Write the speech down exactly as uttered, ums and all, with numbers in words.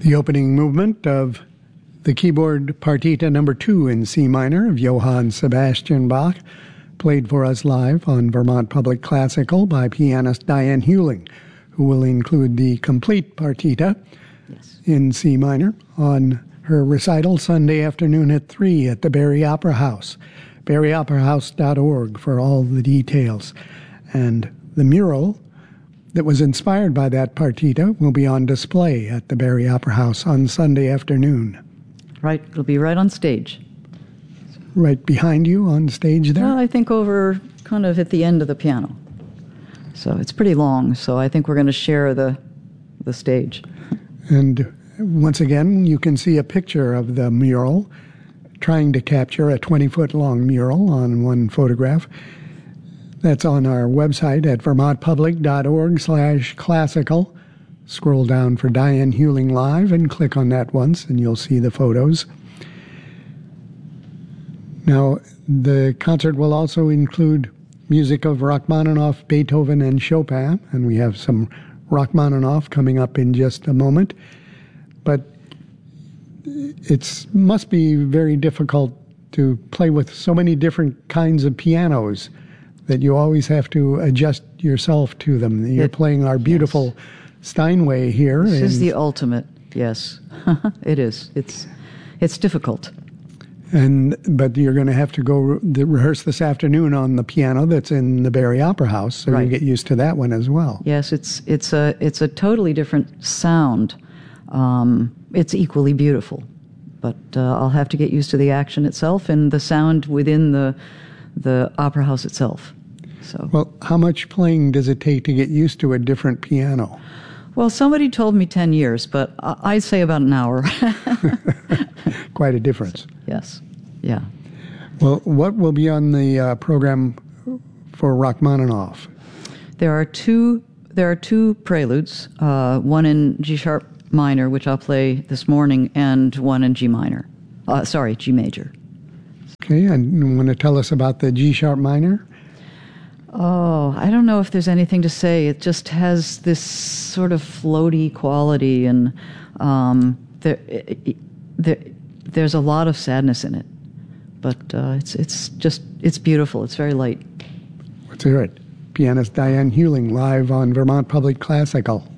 The opening movement of the keyboard partita number two in C minor of Johann Sebastian Bach, played for us live on Vermont Public Classical by pianist Diane Hewling, who will include the complete partita yes. in C minor on her recital Sunday afternoon at three at the Barrie Opera House. barrie opera house dot org for all the details. And the mural that was inspired by that partita will be on display at the Barrie Opera House on Sunday afternoon. Right, it'll be right on stage. Right behind you on stage there? Well, I think over kind of at the end of the piano. So it's pretty long, so I think we're going to share the the stage. And once again, you can see a picture of the mural, trying to capture a twenty-foot-long mural on one photograph. That's on our website at vermontpublic.org slash classical. Scroll down for Diane Hewling Live and click on that once, and you'll see the photos. Now, the concert will also include music of Rachmaninoff, Beethoven, and Chopin, and we have some Rachmaninoff coming up in just a moment. But it must be very difficult to play with so many different kinds of pianos that you always have to adjust yourself to them. You're it, playing our beautiful yes. Steinway here. This is the ultimate, yes. It is. It's it's difficult. And but you're going to have to go re- rehearse this afternoon on the piano that's in the Barrie Opera House, so right. you get used to that one as well. Yes, it's it's a it's a totally different sound. Um, it's equally beautiful, but uh, I'll have to get used to the action itself and the sound within the the opera house itself. So well, how much playing does it take to get used to a different piano? Well, somebody told me ten years, but I'd say about an hour. Quite a difference. Yes, yeah. Well, what will be on the uh, program for Rachmaninoff? There are two. There are two preludes. Uh, one in G sharp minor, which I'll play this morning, and one in G minor. Uh, sorry, G major. Okay, and you want to tell us about the G sharp minor? Oh, I don't know if there's anything to say. It just has this sort of floaty quality, and um, there, it, there, there's a lot of sadness in it. But uh, it's it's just it's beautiful. It's very light. Let's hear it. Pianist Diane Hewling live on Vermont Public Classical.